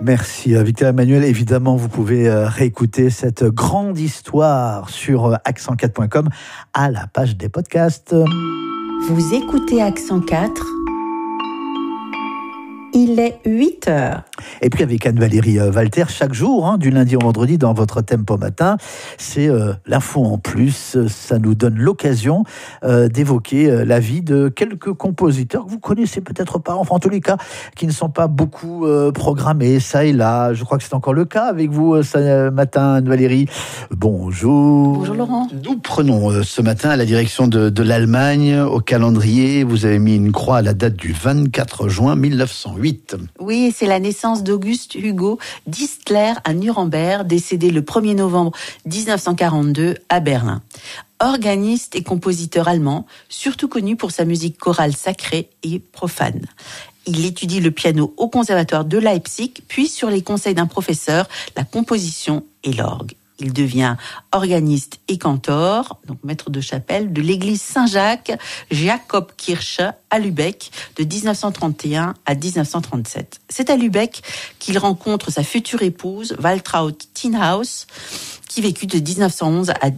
Merci Victor Emmanuel. Évidemment, vous pouvez réécouter cette grande histoire sur accent4.com à la page des podcasts. Vous écoutez Accent 4. Il est 8h. Et puis avec Anne-Valérie Walter, chaque jour, du lundi au vendredi, dans votre Tempo Matin, c'est l'info en plus. Ça nous donne l'occasion d'évoquer la vie de quelques compositeurs que vous connaissez peut-être pas, enfin en tous les cas, qui ne sont pas beaucoup programmés, ça et là. Je crois que c'est encore le cas avec vous ce matin, Anne-Valérie. Bonjour. Bonjour Laurent. Nous prenons ce matin la direction de l'Allemagne. Au calendrier, vous avez mis une croix à la date du 24 juin 1908. Oui, c'est la naissance d'Auguste Hugo Distler à Nuremberg, décédé le 1er novembre 1942 à Berlin. Organiste et compositeur allemand, surtout connu pour sa musique chorale sacrée et profane. Il étudie le piano au conservatoire de Leipzig, puis sur les conseils d'un professeur, la composition et l'orgue. Il devient organiste et cantor, donc maître de chapelle, de l'église Saint-Jacques, Jakobkirche à Lübeck, de 1931 à 1937. C'est à Lübeck qu'il rencontre sa future épouse, Waltraud Tinhaus, qui vécut de 1911 à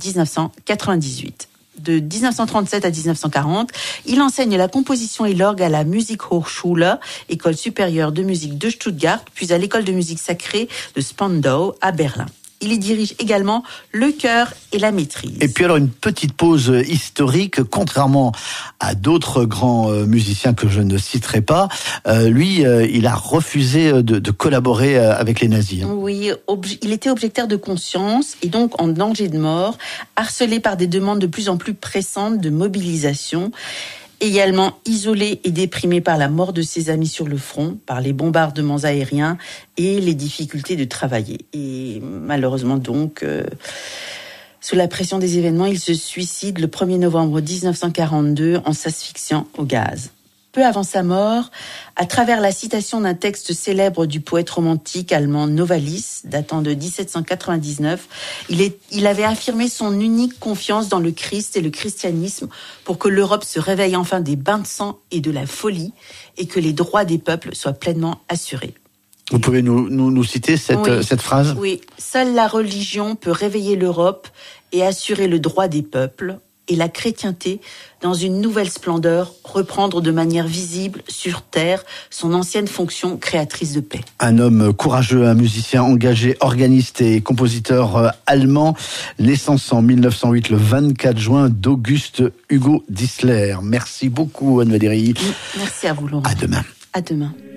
1998. De 1937 à 1940, il enseigne la composition et l'orgue à la Musikhochschule, école supérieure de musique de Stuttgart, puis à l'école de musique sacrée de Spandau à Berlin. Il y dirige également le chœur et la maîtrise. Et puis alors une petite pause historique, contrairement à d'autres grands musiciens que je ne citerai pas, lui, il a refusé de collaborer avec les nazis. Oui, il était objecteur de conscience et donc en danger de mort, harcelé par des demandes de plus en plus pressantes de mobilisation. Également isolé et déprimé par la mort de ses amis sur le front, par les bombardements aériens et les difficultés de travailler. Et malheureusement donc, sous la pression des événements, il se suicide le 1er novembre 1942 en s'asphyxiant au gaz. Peu avant sa mort, à travers la citation d'un texte célèbre du poète romantique allemand Novalis, datant de 1799, il avait affirmé son unique confiance dans le Christ et le christianisme pour que l'Europe se réveille enfin des bains de sang et de la folie et que les droits des peuples soient pleinement assurés. Vous pouvez nous citer cette phrase ? Oui, seule la religion peut réveiller l'Europe et assurer le droit des peuples, et la chrétienté, dans une nouvelle splendeur, reprendre de manière visible sur terre son ancienne fonction créatrice de paix. Un homme courageux, un musicien engagé, organiste et compositeur allemand, naissance en 1908, le 24 juin, d'Auguste Hugo Distler. Merci beaucoup Anne-Valérie. Merci à vous Laurent. À demain. À demain.